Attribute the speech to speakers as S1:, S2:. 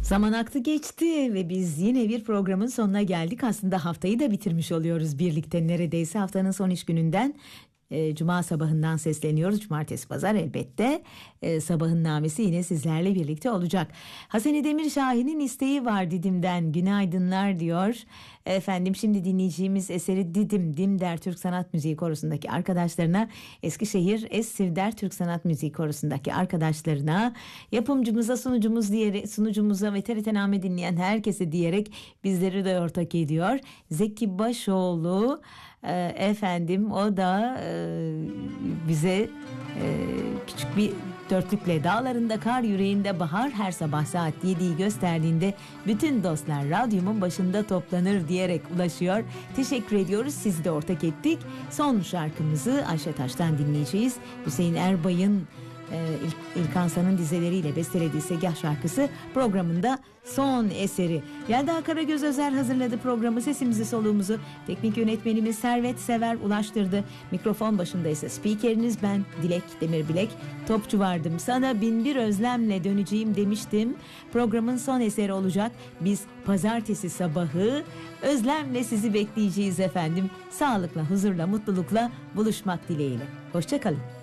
S1: Zaman aktı geçti ve biz yine bir programın sonuna geldik. Aslında haftayı da bitirmiş oluyoruz birlikte neredeyse. Haftanın son iş gününden Cuma sabahından sesleniyoruz. Cumartesi pazar elbette sabahın namesi yine sizlerle birlikte olacak. Hasene Demirşahin'in isteği var Didim'den. Günaydınlar diyor. Efendim şimdi dinleyeceğimiz eseri Didim Dimder Türk Sanat Müziği Korosu'ndaki arkadaşlarına, Eskişehir Essivder Türk Sanat Müziği Korosu'ndaki arkadaşlarına, yapımcımıza, sunucumuza ve TRT-Name dinleyen herkese diyerek bizleri de ortak ediyor. Zeki Başoğlu efendim o da bize küçük bir dörtlükle dağlarında kar yüreğinde bahar her sabah saat 7'yi gösterdiğinde bütün dostlar radyomun başında toplanır diyerek ulaşıyor. Teşekkür ediyoruz. Sizi de ortak ettik. Son şarkımızı Ayşe Taş'tan dinleyeceğiz. Hüseyin Erbay'ın İlkan San'ın dizeleriyle bestelediği Segah şarkısı programında son eseri. Yelda Karagöz Özer hazırladı programı. Sesimizi soluğumuzu teknik yönetmenimiz Servet Sever ulaştırdı. Mikrofon başında ise spikeriniz ben Dilek Demirbilek. Topçu vardım, sana binbir özlemle döneceğim demiştim. Programın son eseri olacak. Biz pazartesi sabahı özlemle sizi bekleyeceğiz efendim. Sağlıkla, huzurla, mutlulukla buluşmak dileğiyle. Hoşça kalın.